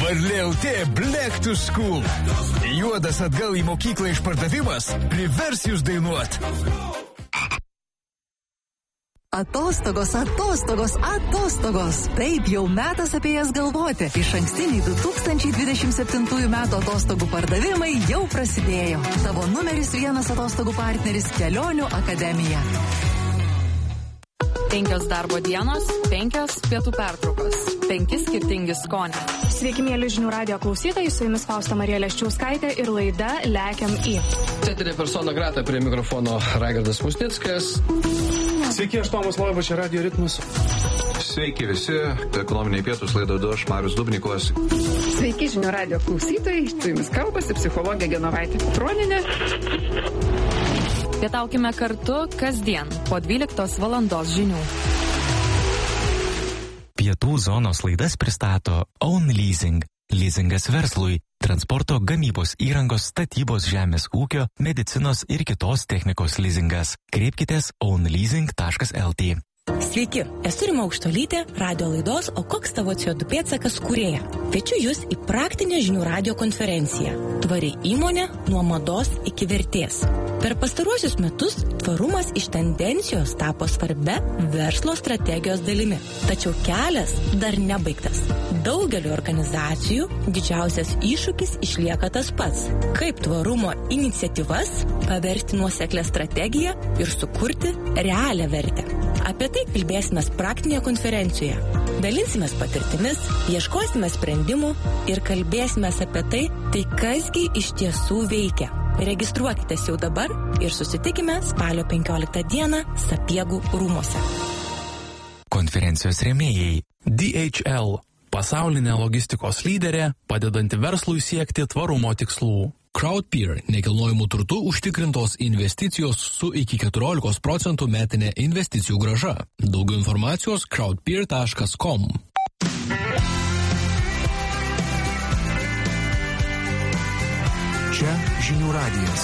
Varlė.lt Black to School. Juodas atgal į mokyklą išpardavimas privers jūs dainuot. Atostogos. Taip, jau metas apie jas galvoti. Išankstiniai 2027 metų atostogų pardavimai jau prasidėjo. Tavo numeris 1 atostogų partneris Kelionių akademija. 5 darbo dienos, 5 pietų pertraukos, 5 skirtingi skoniai. Sveiki, mėly žinių radijo klausytojai, su jumis Fausta Marija Leščiauskaitė ir laida Lekiam į. Teterė persona grata, prie mikrofono Raigardas Musnickas. Sveiki, aš Tomas Loiba, čia Radio Ritmus. Sveiki visi, ekonominiai pietus laidą du, aš Marius Dubnikovas. Sveiki, žinių radijo klausytojai, su jumis kalbasi psichologė Genovaitė Petroninė. Pietaukime kartu kasdien po 12 valandos žinių. Pietų zonos laidas pristato Own Leasing. Leasingas verslui, transporto, gamybos įrangos, statybos, žemės ūkio, medicinos ir kitos technikos leasingas. Kreipkitės ownleasing.lt. Sveiki, esu Rima Aukštolytė, radio laidos O koks tavo CO2 pėdsakas kūrėja. Kviečiu jūs į praktinę žinių radio konferenciją. Tvari įmonė nuo mados iki vertės. Per pastaruosius metus tvarumas iš tendencijos tapo svarbia verslo strategijos dalimi. Tačiau kelias dar nebaigtas. Daugeliu organizacijų didžiausias iššūkis išlieka tas pats. Kaip tvarumo iniciatyvas paversti nuoseklę strategiją ir sukurti realią vertę. Apie tai kalbėsime praktinėje konferencijoje. Dalinsimės patirtimis, ieškosime sprendimų ir kalbėsime apie tai kasgi iš tiesų veikia. Registruokitės jau dabar ir susitikime spalio 15 dieną Sapiegų rūmuose. Konferencijos rėmėjai DHL – pasaulinė logistikos lyderė, padedanti verslui siekti tvarumo tikslų. Crowdpeer – nekilnojamų turtų užtikrintos investicijos su iki 14% metinė investicijų grąža. Daugiau informacijos crowdpeer.com. Čia žinių radijas.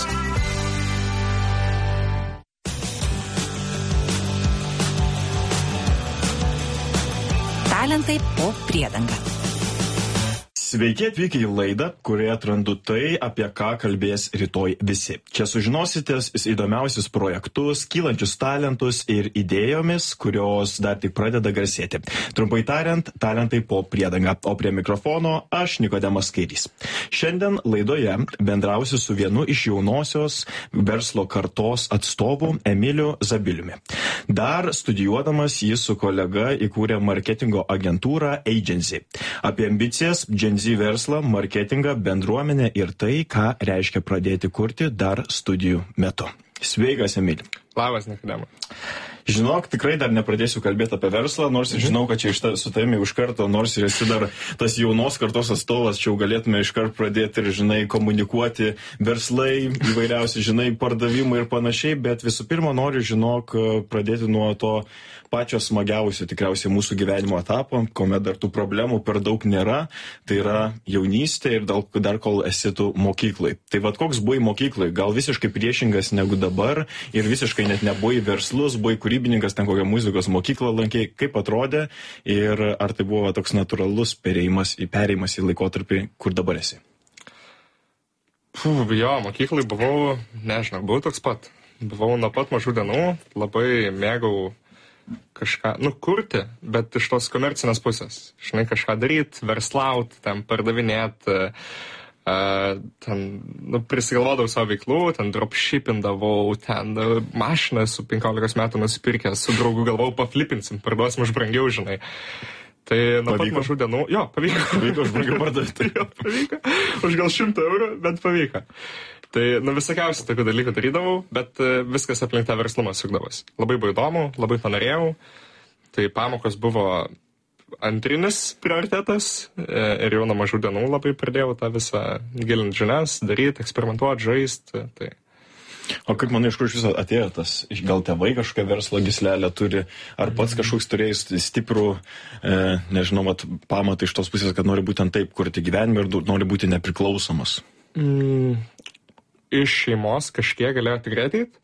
Talentai po priedanga. Sveiki atvykę į laidą, kurioje atrandu tai, apie ką kalbės rytoj visi. Čia sužinosite įdomiausius projektus, kylančius talentus ir idėjomis, kurios dar tik pradeda garsėti. Trumpai tariant, talentai po priedanga. O prie mikrofono aš Nikodemas Kairys. Šiandien laidoje bendrausiu su vienu iš jaunosios verslo kartos atstovų Emiliu Zabiliumi. Dar studijuodamas jis su kolega įkūrė marketingo agentūrą Agency. Apie ambicijas, Gen Z verslą, marketingą, bendruomenę ir tai, ką reiškia pradėti kurti dar studijų metu. Sveikas, Emili. Labas, Nikodema. Žinok, tikrai dar nepradėsiu kalbėti apie verslą, nors ir žinau, kad čia su tavimi iš karto, nors ir esi dar tas jaunos kartos atstovas, čia jau galėtume iš karto pradėti ir, žinai, komunikuoti verslai, įvairiausi, žinai, pardavimai ir panašiai, bet visų pirma noriu, žinok, pradėti nuo to pačio smagiausio tikriausiai mūsų gyvenimo etapo, kuomet dar tų problemų per daug nėra, tai yra jaunystė ir dar kol esi tu mokyklai. Tai vad koks buvai mokyklai, gal visiškai priešingas negu dabar ir visiškai net nebuvai verslus, buvai kūrybininkas, ten kokią muzikos mokyklą lankei, kaip atrodė ir ar tai buvo toks natūralus perėjimas į laikotarpį, kur dabar esi? Jo, mokyklai buvau, nežinau, buvau toks pat. Buvau nuo pat mažų dienų, labai mėgau kažką, kurti, bet iš tos komercinės pusės. Žinai, kažką daryti, verslauti, ten pardavinėti, prisigalvodavau savo veiklų, ten dropshippindavau, ten mašiną su 15 metų nusipirkęs, su draugu galvojau, paflipinsim, parduosim už brangiau, žinai. Tai nuo pat mažų dienų, pavyko už brangiau parduoti. Jo, pavyko, už gal 100 eurų, bet pavyko. Tai visokiausių tokių dalykų darydavau, bet viskas aplink tą verslumą sukdavosi. Labai buvo įdomu, labai to norėjau. Tai pamokos buvo antrinis prioritetas ir jau nuo mažų dienų labai pradėjau tą visą gilinti žinias, daryti, eksperimentuoti, žaisti. Tai. O kaip manai, iš kur iš viso atėjo tas, gal tėvai kažkokią verslo gyslelę turi, ar pats kažkoks turėjai stiprų, pamatą iš tos pusės, kad nori būtent taip kurti gyvenimą ir nori būti nepriklausomas? Iš šeimos kažkiek galėjo tikrai ateit,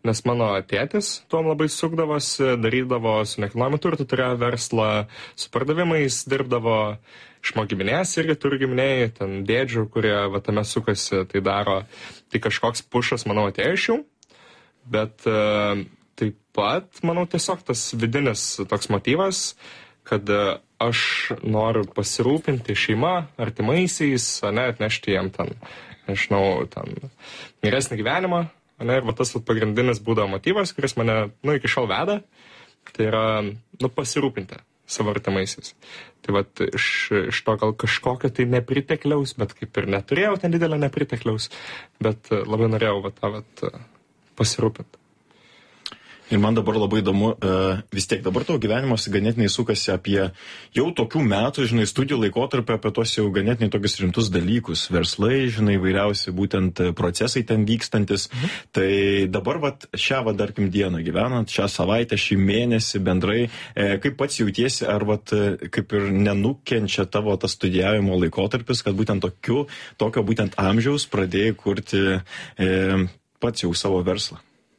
nes mano tėtis tuom labai sukdavosi, darydavo su nekilnojamu turtu, turėjo verslą, su pardavimais dirbdavo, iš mano giminės irgi turi giminiai, ten dėdžių, kurie tame sukasi, tai daro, tai kažkoks pušas, manau, atėjo iš jų, bet taip pat, manau, tiesiog tas vidinis toks motyvas, kad aš noriu pasirūpinti šeima, artimaisiais, atnešti jiem ten, nežinau, ten geresnį gyvenimą, ir tas pagrindinis būdavo motyvas, kuris mane, iki šiol veda, tai yra, pasirūpinti savo artimaisiais. Tai iš to gal kažkokio tai nepritekliaus, bet kaip ir neturėjau ten didelio nepritekliaus, bet labai norėjau pasirūpinti. Ir man dabar labai įdomu, vis tiek dabar tavo gyvenimas ganėtinai sukasi apie jau tokių metų, studijų laikotarpį, apie tos jau ganėtinai tokius rimtus dalykus, verslai, vairiausi būtent procesai ten vykstantis. Tai dabar šią, tarkim, dieną gyvenant, šią savaitę, šį mėnesį bendrai, kaip pats jautiesi, ar kaip ir nenukenčia tavo tas studijavimo laikotarpis, kad būtent tokio būtent amžiaus pradėjai kurti pats jau savo verslą?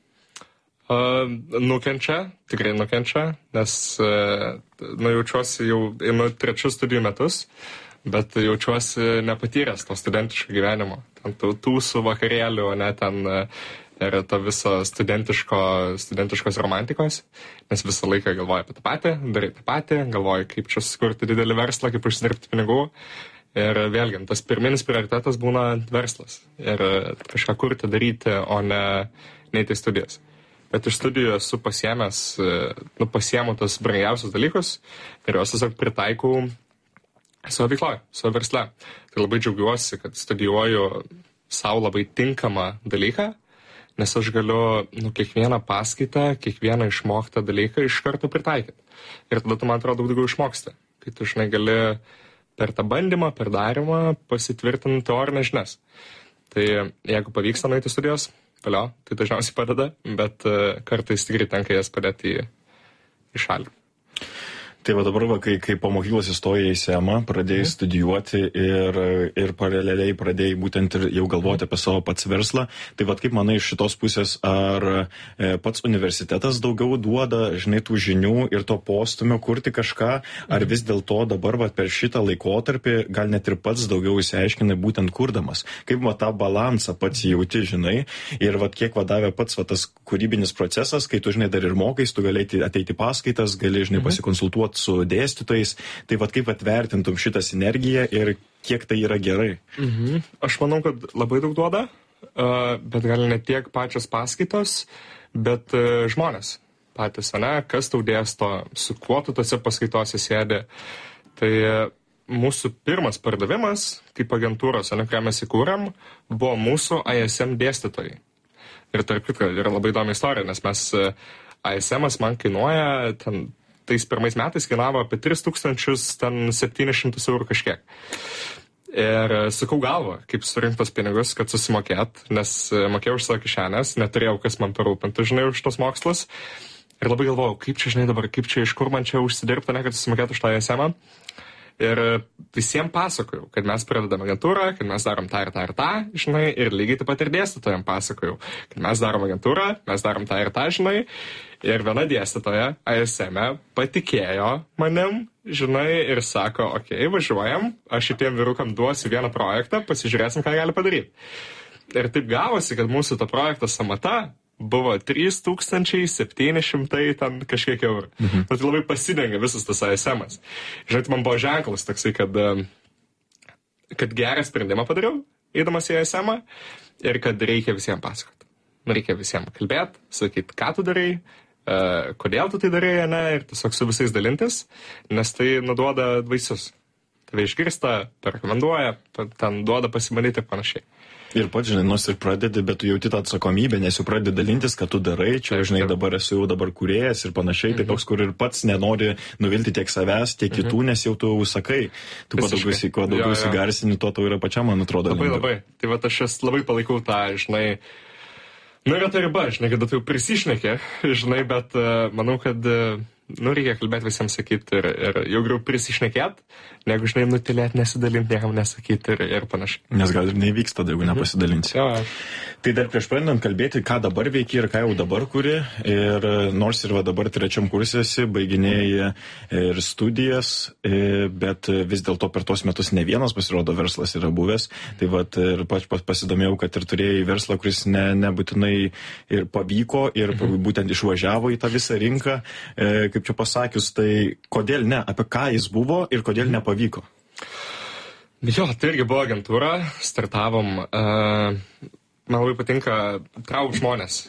Nukenčia, tikrai nukenčia, nes jaučiuosi jau einu 3 studijų metus, bet jaučiuosi nepatyręs to studentiško gyvenimo. Ten tūsų vakarėlių, ten ir to viso studentiškos romantikos, nes visą laiką galvoju apie tą patį, darai tą patį, galvoju, kaip čia sukurti didelį verslą, kaip užsidirbti pinigų. Ir vėlgi, tas pirminis prioritetas būna verslas ir kažką kurti, daryti, o ne neiti į studijas. Bet iš studijų esu pasiėmu tos brangiausius dalykus ir juos tiesiog pritaikau savo veikloje, savo versle. Tai labai džiaugiuosi, kad studijuoju savo labai tinkamą dalyką, nes aš galiu kiekvieną paskaitą, kiekvieną išmoktą dalyką iš karto pritaikyti. Ir tada tu, man atrodo, daug daugiau išmoksti. Kai tu, gali per tą bandymą, per darymą pasitvirtinti teorinės žinias. Tai jeigu pavyksta nueiti studijos, tai dažniausiai padeda, bet kartais tikrai tenka jas padėti į šalį. Tai dabar, kai po mokyklos įstojai į SEMą, pradėjai studijuoti ir paraleliai pradėjai būtent ir jau galvoti apie savo pats verslą, tai kaip manai iš šitos pusės, ar pats universitetas daugiau duoda, tų žinių ir to postumio kurti kažką, ar vis dėlto dabar per šitą laikotarpį gal net ir pats daugiau įsiaiškinai būtent kurdamas? Kaip tą balansą pats jauti, ir kiek davė pats tas kūrybinis procesas, kai tu, dar ir mokais, tu gali ateiti paskaitas, gali, pasikonsultuoti su dėstytojais, tai kaip atvertintum šitą sinergiją ir kiek tai yra gerai? Aš manau, kad labai daug duoda, bet gal ne tiek pačios paskaitos, bet žmonės patys, kas tau dėsto, su kuo tu tose paskaitose sėdi. Tai mūsų pirmas pardavimas, kaip agentūros, kurią mes įkūrėm, buvo mūsų ISM dėstytojai. Ir tarp kitko, yra labai įdomi istorija, nes mes ISM-as man kainuoja tais pirmais metais kainavo apie 3700 eurų kažkiek. Ir sukau galvą, kaip surinktos pinigus, kad susimokėt, nes mokėjau už savo kišenės, neturėjau kas man parūpinti, už tos mokslus. Ir labai galvojau, kaip čia, dabar, kaip čia, iš kur man čia užsidirbti, kad susimokėtų už tą ISM-ą. Ir visiems pasakojau, kad mes pradedam agentūrą, kad mes darom tą ir tą ir tą, ir lygiai taip pat ir dėstytojams pasakojau, kad mes darom agentūrą, mes darom tą ir tą, ir viena dėstytoja ISM-e patikėjo manim, ir sako, okei, važiuojam, aš šitiem vyrukam duosiu vieną projektą, pasižiūrėsim, ką gali padaryti. Ir taip gavosi, kad mūsų to projekto samata buvo 3700 ten kažkiek eurų. Tai labai pasidengia visas tas ISM-as. Man buvo ženklas toksai, kad gerą sprendimą padariau, eidamas į ISM-ą, ir kad reikia visiems pasakoti. Reikia visiems kalbėti, sakyti, ką tu darai, kodėl tu tai darai, ir tiesiog su visais dalintis, nes tai nuduoda vaisius. Tave išgirsta, parekomenduoja, ten duoda pasibandyti ir panašiai. Ir pats, nors ir pradedi, bet tu jauti tą atsakomybę, nes jau pradedi dalintis, kad tu darai, čia, dabar esu jau dabar kūrėjas ir panašiai, tai toks, kur ir pats nenori nuvilti tiek savęs, tiek kitų, nes jau tu sakai. Tu kuo daugiau įsigarsini, to tau yra pačiam, man atrodo. Labai. Tai aš labai palaikau tą, yra ta riba, kada tu jau prisišnekė, bet manau, kad reikia kalbėti visiems sakyti ir jau geriau prisišnekėt, negu, žinai, nutilėt, nesidalint, niekam nesakyti ir panašiai. Nes gal ir neįvyks tada, jeigu nepasidalinsi. Tai dar prieš pradedant kalbėti, ką dabar veiki ir ką jau dabar kuri. Ir nors ir dabar 3 kurse esi, baiginėjai ir studijas, bet vis dėlto per tos metus ne vienas pasirodo verslas yra buvęs. Tai vat ir pasidomėjau, kad ir turėjai verslą, kuris nebūtinai ir pavyko ir būtent išvažiavo į tą visą rinką. Kaip čia pasakius, tai kodėl ne, apie ką jis buvo ir kodėl nepavyko? Jo, tai irgi buvo agentūra, startavom. Man labai patinka traukti žmonės